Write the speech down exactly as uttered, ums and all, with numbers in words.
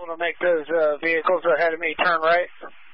able to make those uh, vehicles ahead of me turn right?